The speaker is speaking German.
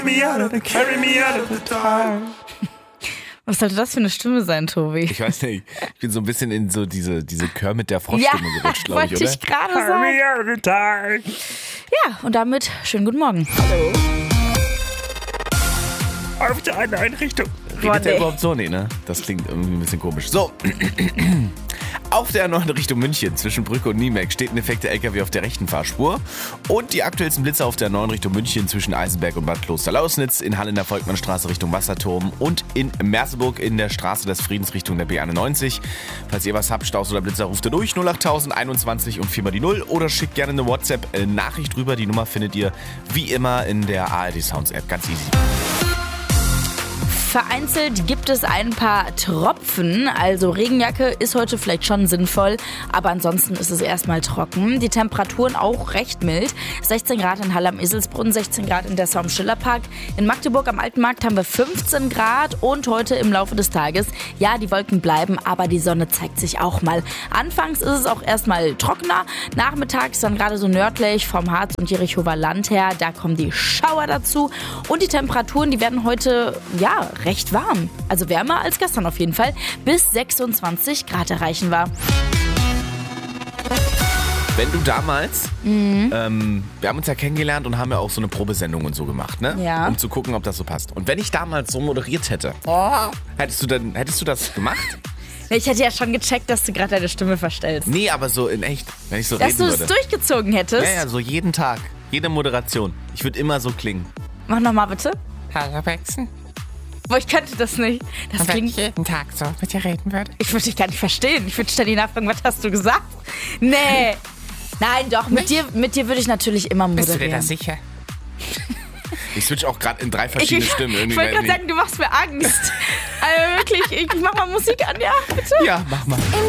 Carry me out of the time. Was sollte das für eine Stimme sein, Tobi? Ich weiß nicht, ich bin so ein bisschen in so diese Kermit der Froschstimme gerutscht, glaube ich, wollte oder? ich gerade sagen. Ja, und damit schönen guten Morgen. Hallo. Auf der einen Einrichtung. Redet der überhaupt so? Nee, ne? Das klingt irgendwie ein bisschen komisch. So. Auf der A9 Richtung München zwischen Brücke und Niemek steht ein defekter LKW auf der rechten Fahrspur. Und die aktuellsten Blitzer auf der A9 Richtung München zwischen Eisenberg und Bad Kloster-Lausnitz, in Halle in der Volkmannstraße Richtung Wasserturm und in Merseburg in der Straße des Friedens Richtung der B91. Falls ihr was habt, Staus oder Blitzer, ruft ihr durch 08000 21 und 4 mal die 0 oder schickt gerne eine WhatsApp-Nachricht rüber. Die Nummer findet ihr wie immer in der ARD Sounds App. Ganz easy. Vereinzelt gibt es ein paar Tropfen, also Regenjacke ist heute vielleicht schon sinnvoll, aber ansonsten ist es erstmal trocken. Die Temperaturen auch recht mild. 16 Grad in Halle am Eselsbrunn, 16 Grad in Dessau am Schillerpark. In Magdeburg am Alten Markt haben wir 15 Grad und heute im Laufe des Tages, ja, die Wolken bleiben, aber die Sonne zeigt sich auch mal. Anfangs ist es auch erstmal trockener, nachmittags dann gerade so nördlich vom Harz und Jerichower Land her, da kommen die Schauer dazu und die Temperaturen, die werden heute, ja, recht warm. Also wärmer als gestern auf jeden Fall. Bis 26 Grad erreichen wir. Wenn du damals, wir haben uns ja kennengelernt und haben ja auch so eine Probesendung und so gemacht, ne? Ja. Um zu gucken, ob das so passt. Und wenn ich damals so moderiert hätte, hättest du das gemacht? Ich hätte ja schon gecheckt, dass du gerade deine Stimme verstellst. Nee, aber so in echt, wenn ich so Dass reden du würde. es durchgezogen hättest? Ja, so jeden Tag, jede Moderation. Ich würde immer so klingen. Mach nochmal bitte. Hallo Bexen. Boah, ich könnte das nicht. Das Und wenn ich klingt... jeden Tag so mit dir reden würde? Ich würde dich gar nicht verstehen. Ich würde ständig nachfragen, was hast du gesagt? Nee. Nein, doch. Mit dir würde ich natürlich immer Bist moderieren. du dir da sicher? Ich switch auch gerade in 3 verschiedene Stimmen. Ich Irgendwie wollte gerade weil- sagen, du machst mir Angst. Also wirklich, ich mach mal Musik an, ja, bitte. Ja, mach mal. In